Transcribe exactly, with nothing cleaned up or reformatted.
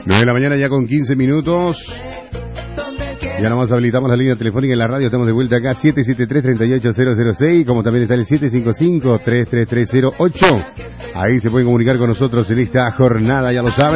nueve de la mañana ya con quince minutos. Ya nomás habilitamos la línea telefónica en la radio. Estamos de vuelta acá, siete siete tres, tres ocho cero cero seis. Como también está el siete cinco cinco, tres tres tres cero ocho. Ahí se pueden comunicar con nosotros en esta jornada, ya lo saben.